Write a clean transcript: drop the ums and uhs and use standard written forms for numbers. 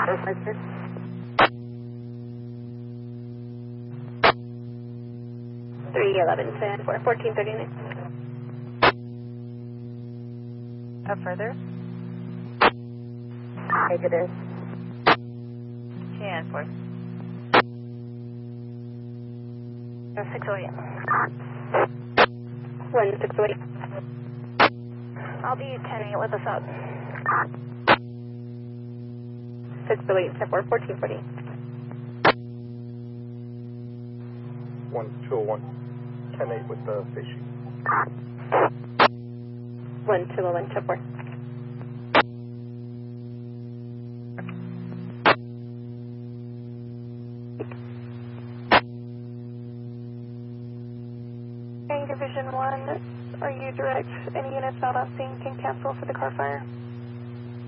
31110 for 1439. Up further. Negative. And for 608. 1608. I'll be 10-8 with us up. 608 for 1440. 1201. 10-8 with the face sheet. 1201 to 4. Division 1, are you direct? Any units not on scene can cancel for the car fire?